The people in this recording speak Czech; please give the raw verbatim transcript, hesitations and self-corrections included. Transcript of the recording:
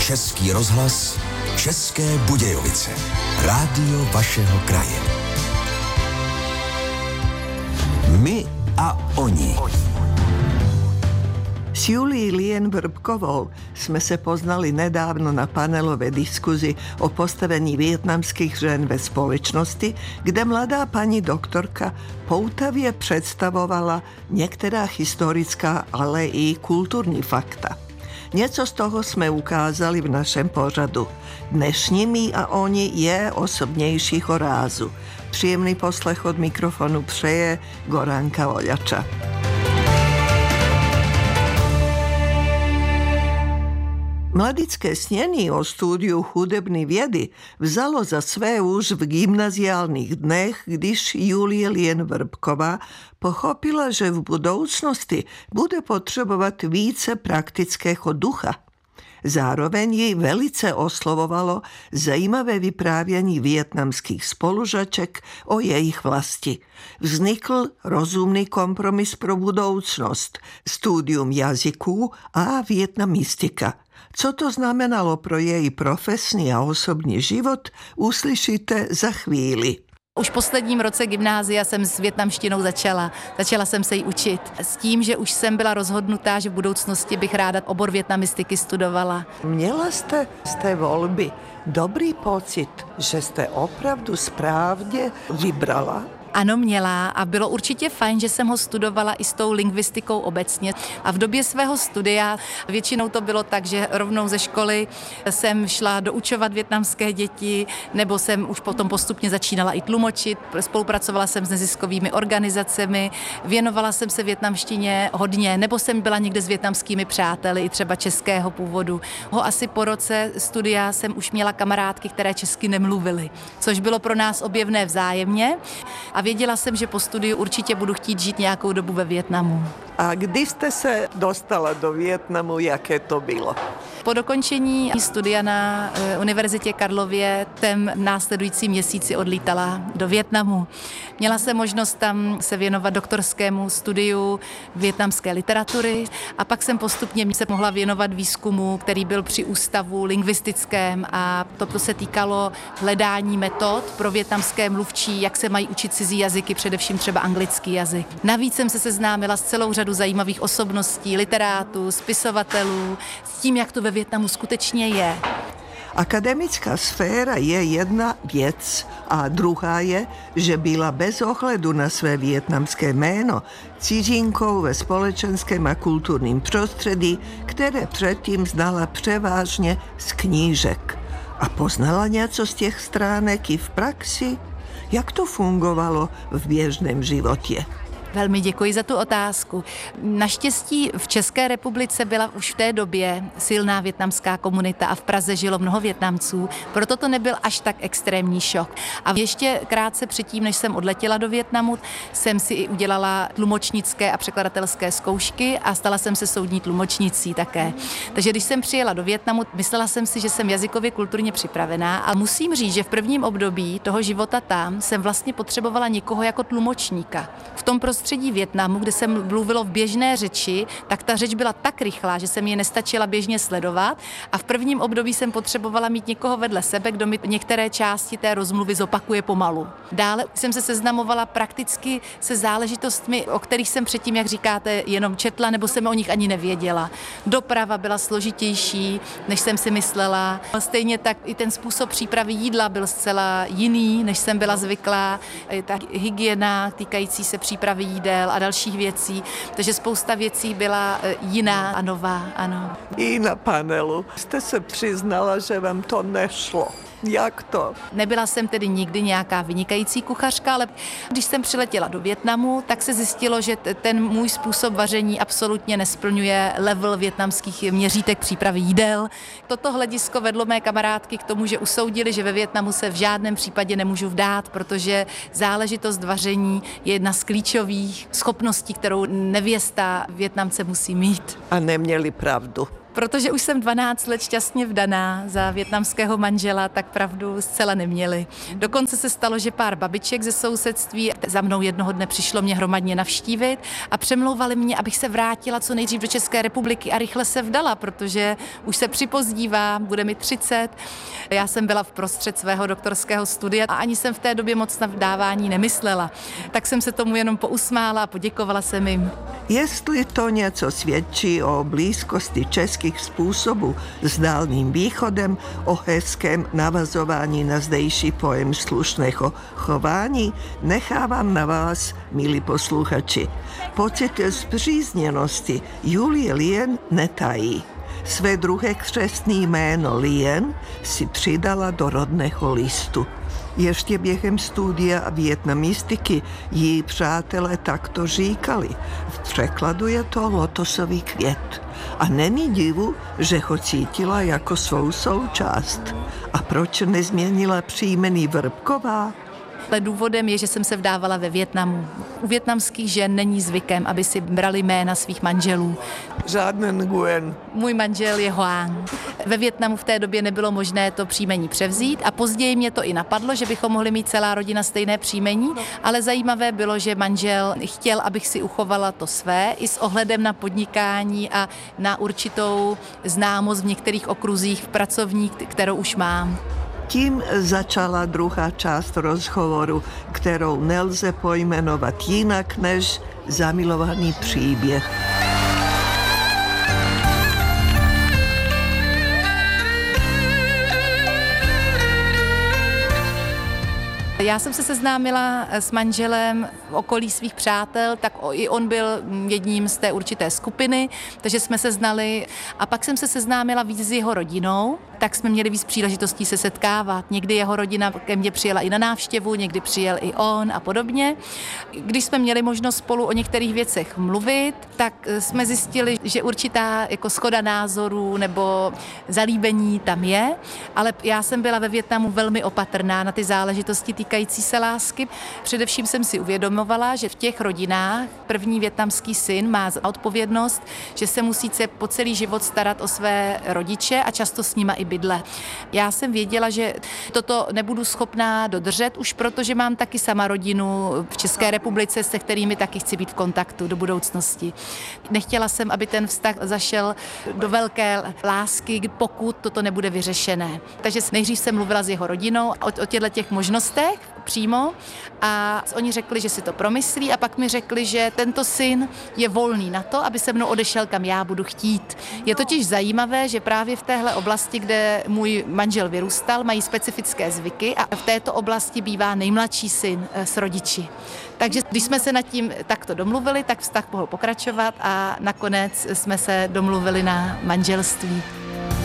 Český rozhlas, České Budějovice. Rádio vašeho kraje. My a oni. S Julií Lien-Vrbkovou jsme se poznali nedávno na panelové diskuzi o postavení vietnamských žen ve společnosti, kde mladá paní doktorka poutavě představovala některá historická, ale i kulturní fakta. Něco z toho jsme ukázali v našem pořadu. Dnešní My a oni je osobnějšího rázu. Příjemný poslech od mikrofonu přeje Goranka Oljača. Mladické snění o studiu hudební vědy vzalo za své už v gymnaziálních dnech, když Julie Lien-Vrbková pochopila, že v budoucnosti bude potřebovat více praktického ducha. Zároveň jej velice oslovovalo zajímavé vyprávění vietnamských spolužaček o jejich vlasti. Vznikl rozumný kompromis pro budoucnost, studium jazyků a vietnamistika. Co to znamenalo pro její profesní a osobní život, uslyšíte za chvíli. Už v posledním roce gymnázia jsem s vietnamštinou začala. Začala jsem se jí učit. S tím, že už jsem byla rozhodnutá, že v budoucnosti bych ráda obor vietnamistiky studovala. Měla jste z té volby dobrý pocit, že jste opravdu správně vybrala? Ano, měla a bylo určitě fajn, že jsem ho studovala i s tou lingvistikou obecně. A v době svého studia většinou to bylo tak, že rovnou ze školy jsem šla doučovat vietnamské děti, nebo jsem už potom postupně začínala i tlumočit, spolupracovala jsem s neziskovými organizacemi, věnovala jsem se vietnamštině hodně, nebo jsem byla někde s vietnamskými přáteli, i třeba českého původu. Ho asi po roce studia jsem už měla kamarádky, které česky nemluvily, což bylo pro nás objevné vzájemně. A věděla jsem, že po studiu určitě budu chtít žít nějakou dobu ve Vietnamu. A kdy jste se dostala do Vietnamu, jaké to bylo? Po dokončení studia na Univerzitě Karlově jsem v následující měsíci odlítala do Vietnamu. Měla jsem možnost tam se věnovat doktorskému studiu vietnamské literatury a pak jsem postupně se mohla věnovat výzkumu, který byl při ústavu lingvistickém a toto se týkalo hledání metod pro vietnamské mluvčí, jak se mají učit cizí jazyky, především třeba anglický jazyk. Navíc jsem se seznámila s celou řadu zajímavých osobností, literátů, spisovatelů, s tím, jak to ve Vietnamu skutečně je. Akademická sféra je jedna věc a druhá je, že byla bez ohledu na své vietnamské jméno cizinkou ve společenském a kulturním prostředí, které předtím znala převážně z knížek. A poznala něco z těch stránek i v praxi? Jak to fungovalo v běžném životě? Velmi děkuji za tu otázku. Naštěstí v České republice byla už v té době silná vietnamská komunita a v Praze žilo mnoho Vietnamců, proto to nebyl až tak extrémní šok. A ještě krátce předtím, než jsem odletěla do Vietnamu, jsem si i udělala tlumočnické a překladatelské zkoušky a stala jsem se soudní tlumočnicí také. Takže když jsem přijela do Vietnamu, myslela jsem si, že jsem jazykově kulturně připravená a musím říct, že v prvním období toho života tam jsem vlastně potřebovala někoho jako tlumočníka. V tom prostředí Vietnamu, kde jsem mluvilo v běžné řeči, tak ta řeč byla tak rychlá, že jsem ji nestačila běžně sledovat a v prvním období jsem potřebovala mít někoho vedle sebe, kdo mi některé části té rozmluvy zopakuje pomalu. Dále jsem se seznamovala prakticky se záležitostmi, o kterých jsem předtím, jak říkáte, jenom četla, nebo jsem o nich ani nevěděla. Doprava byla složitější, než jsem si myslela. Stejně tak i ten způsob přípravy jídla byl zcela jiný, než jsem byla zvyklá. Ta hygiena týkající se přípravy jídel a dalších věcí, takže spousta věcí byla jiná a nová, ano. I na panelu jste se přiznala, že vám to nešlo. Jak to? Nebyla jsem tedy nikdy nějaká vynikající kuchařka, ale když jsem přiletěla do Vietnamu, tak se zjistilo, že ten můj způsob vaření absolutně nesplňuje level vietnamských měřítek přípravy jídel. Toto hledisko vedlo mé kamarádky k tomu, že usoudili, že ve Vietnamu se v žádném případě nemůžu vdát, protože záležitost vaření je jedna z klíčových schopností, kterou nevěsta Vietnamce musí mít. A neměli pravdu. protože už jsem dvanáct let šťastně vdaná za vietnamského manžela, tak pravdu zcela neměli. Dokonce se stalo, že pár babiček ze sousedství za mnou jednoho dne přišlo mě hromadně navštívit a přemlouvali mě, abych se vrátila co nejdřív do České republiky a rychle se vdala, protože už se připozdívá, bude mi třicet. Já jsem byla v prostřed svého doktorského studia a ani jsem v té době moc na vdávání nemyslela. Tak jsem se tomu jenom pousmála a poděkovala jsem jim. Jestli to něco svědčí o blízkosti českých způsobů s Dálným východem, o hezkém navazování na zdejší pojem slušného chování, nechávám na vás, milí posluchači. Pocit spřízněnosti Julie Lien netají. Své druhé křestní jméno Lien si přidala do rodného listu. Ještě během studia vietnamistiky jí přátelé takto říkali. V překladu je to lotosový květ. A není divu, že ho cítila jako svou součást. A proč nezměnila příjmení Vrbková? Ale důvodem je, že jsem se vdávala ve Vietnamu. U vietnamských žen není zvykem, aby si brali jména svých manželů. Žádný Nguyen. Můj manžel je Hoang. Ve Vietnamu v té době nebylo možné to příjmení převzít a později mě to i napadlo, že bychom mohli mít celá rodina stejné příjmení, ale zajímavé bylo, že manžel chtěl, abych si uchovala to své i s ohledem na podnikání a na určitou známost v některých okruzích pracovních, kterou už mám. Tím začala druhá část rozhovoru, kterou nelze pojmenovat jinak než zamilovaný příběh. Já jsem se seznámila s manželem v okolí svých přátel, tak i on byl jedním z té určité skupiny, takže jsme se znali a pak jsem se seznámila víc s jeho rodinou, tak jsme měli víc příležitostí se setkávat. Někdy jeho rodina ke mně přijela i na návštěvu, někdy přijel i on a podobně. Když jsme měli možnost spolu o některých věcech mluvit, tak jsme zjistili, že určitá jako shoda názorů nebo zalíbení tam je, ale já jsem byla ve Vietnamu velmi opatrná na ty záležitosti týkající se lásky. Především jsem si uvědomovala, že v těch rodinách první vietnamský syn má odpovědnost, že se musí po celý život starat o své rodiče a často s nima i bydle. Já jsem věděla, že toto nebudu schopná dodržet, už protože mám taky sama rodinu v České republice, se kterými taky chci být v kontaktu do budoucnosti. Nechtěla jsem, aby ten vztah zašel do velké lásky, pokud toto nebude vyřešené. Takže nejdřív jsem mluvila s jeho rodinou o, o těchto těch možnostech přímo a oni řekli, že si to promyslí a pak mi řekli, že tento syn je volný na to, aby se mnou odešel, kam já budu chtít. Je totiž zajímavé, že právě v téhle oblasti, kde můj manžel vyrůstal, mají specifické zvyky a v této oblasti bývá nejmladší syn s rodiči. Takže když jsme se nad tím takto domluvili, tak vztah mohl pokračovat a nakonec jsme se domluvili na manželství.